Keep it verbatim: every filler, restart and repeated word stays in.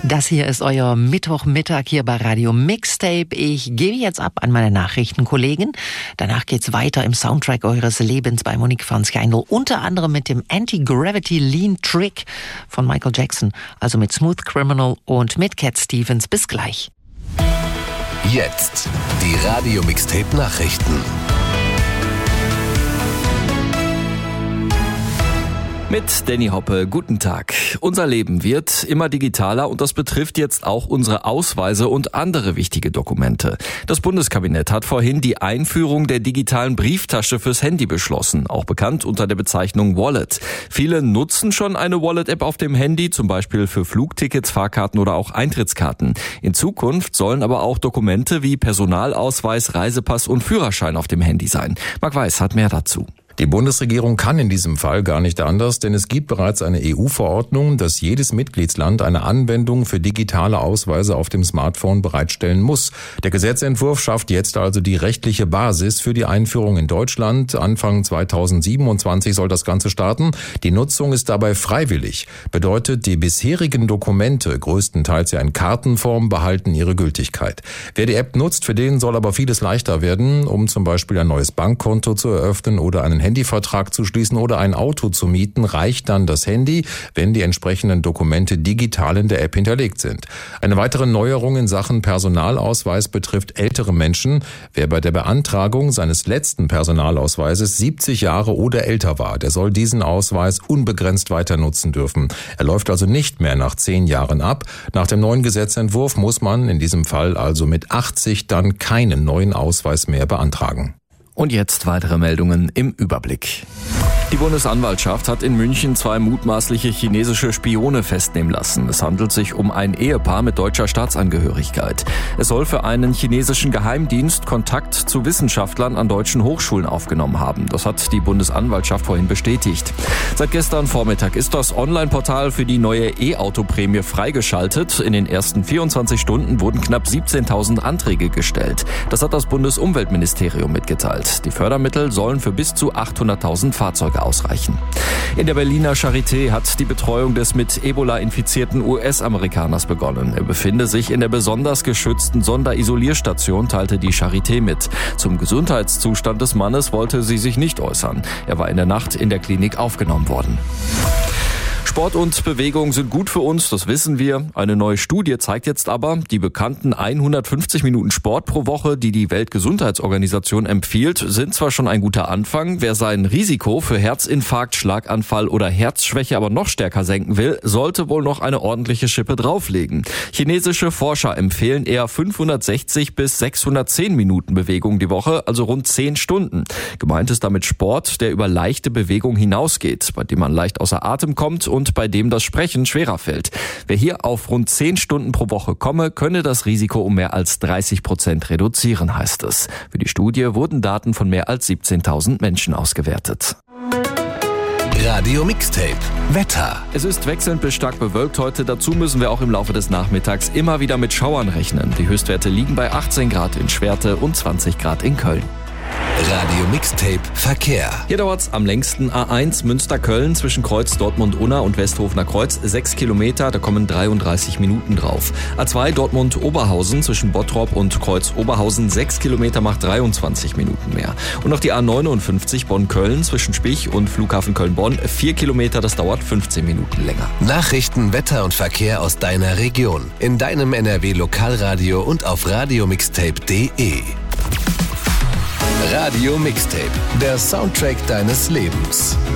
Das hier ist euer Mittwochmittag hier bei Radio Mixtape. Ich gebe jetzt ab an meine Nachrichtenkollegen. Danach geht's weiter im Soundtrack eures Lebens bei Monique van Schijndel. Unter anderem mit dem Anti-Gravity Lean Trick von Michael Jackson. Also mit Smooth Criminal und mit Cat Stevens. Bis gleich. Jetzt die Radio Mixtape Nachrichten. Mit Danny Hoppe, guten Tag. Unser Leben wird immer digitaler und das betrifft jetzt auch unsere Ausweise und andere wichtige Dokumente. Das Bundeskabinett hat vorhin die Einführung der digitalen Brieftasche fürs Handy beschlossen, auch bekannt unter der Bezeichnung Wallet. Viele nutzen schon eine Wallet-App auf dem Handy, zum Beispiel für Flugtickets, Fahrkarten oder auch Eintrittskarten. In Zukunft sollen aber auch Dokumente wie Personalausweis, Reisepass und Führerschein auf dem Handy sein. Marc Weiß hat mehr dazu. Die Bundesregierung kann in diesem Fall gar nicht anders, denn es gibt bereits eine E U-Verordnung, dass jedes Mitgliedsland eine Anwendung für digitale Ausweise auf dem Smartphone bereitstellen muss. Der Gesetzentwurf schafft jetzt also die rechtliche Basis für die Einführung in Deutschland. Anfang zweitausendsiebenundzwanzig soll das Ganze starten. Die Nutzung ist dabei freiwillig. Bedeutet, die bisherigen Dokumente, größtenteils ja in Kartenform, behalten ihre Gültigkeit. Wer die App nutzt, für den soll aber vieles leichter werden, um zum Beispiel ein neues Bankkonto zu eröffnen oder einen Handyvertrag zu schließen oder ein Auto zu mieten, reicht dann das Handy, wenn die entsprechenden Dokumente digital in der App hinterlegt sind. Eine weitere Neuerung in Sachen Personalausweis betrifft ältere Menschen. Wer bei der Beantragung seines letzten Personalausweises siebzig Jahre oder älter war, der soll diesen Ausweis unbegrenzt weiter nutzen dürfen. Er läuft also nicht mehr nach zehn Jahren ab. Nach dem neuen Gesetzentwurf muss man in diesem Fall also mit achtzig dann keinen neuen Ausweis mehr beantragen. Und jetzt weitere Meldungen im Überblick. Die Bundesanwaltschaft hat in München zwei mutmaßliche chinesische Spione festnehmen lassen. Es handelt sich um ein Ehepaar mit deutscher Staatsangehörigkeit. Es soll für einen chinesischen Geheimdienst Kontakt zu Wissenschaftlern an deutschen Hochschulen aufgenommen haben. Das hat die Bundesanwaltschaft vorhin bestätigt. Seit gestern Vormittag ist das Online-Portal für die neue E-Auto-Prämie freigeschaltet. In den ersten vierundzwanzig Stunden wurden knapp siebzehntausend Anträge gestellt. Das hat das Bundesumweltministerium mitgeteilt. Die Fördermittel sollen für bis zu achthunderttausend Fahrzeuge ausreichen. In der Berliner Charité hat die Betreuung des mit Ebola infizierten U S-Amerikaners begonnen. Er befinde sich in der besonders geschützten Sonderisolierstation, teilte die Charité mit. Zum Gesundheitszustand des Mannes wollte sie sich nicht äußern. Er war in der Nacht in der Klinik aufgenommen worden. Sport und Bewegung sind gut für uns, das wissen wir. Eine neue Studie zeigt jetzt aber, die bekannten hundertfünfzig Minuten Sport pro Woche, die die Weltgesundheitsorganisation empfiehlt, sind zwar schon ein guter Anfang. Wer sein Risiko für Herzinfarkt, Schlaganfall oder Herzschwäche aber noch stärker senken will, sollte wohl noch eine ordentliche Schippe drauflegen. Chinesische Forscher empfehlen eher fünfhundertsechzig bis sechshundertzehn Minuten Bewegung die Woche, also rund zehn Stunden. Gemeint ist damit Sport, der über leichte Bewegung hinausgeht, bei dem man leicht außer Atem kommt und bei dem das Sprechen schwerer fällt. Wer hier auf rund zehn Stunden pro Woche komme, könne das Risiko um mehr als dreißig Prozent reduzieren, heißt es. Für die Studie wurden Daten von mehr als siebzehntausend Menschen ausgewertet. Radio Mixtape Wetter. Es ist wechselnd bis stark bewölkt heute. Dazu müssen wir auch im Laufe des Nachmittags immer wieder mit Schauern rechnen. Die Höchstwerte liegen bei achtzehn Grad in Schwerte und zwanzig Grad in Köln. Radio Mixtape Verkehr. Hier dauert's am längsten A eins Münster-Köln zwischen Kreuz Dortmund-Unna und Westhofener Kreuz. Sechs Kilometer, da kommen dreiunddreißig Minuten drauf. A zwei Dortmund-Oberhausen zwischen Bottrop und Kreuz Oberhausen. Sechs Kilometer macht dreiundzwanzig Minuten mehr. Und noch die A neunundfünfzig Bonn-Köln zwischen Spich und Flughafen Köln-Bonn. Vier Kilometer, das dauert fünfzehn Minuten länger. Nachrichten, Wetter und Verkehr aus deiner Region. In deinem N R W-Lokalradio und auf radiomixtape punkt de. Radio Mixtape, der Soundtrack deines Lebens.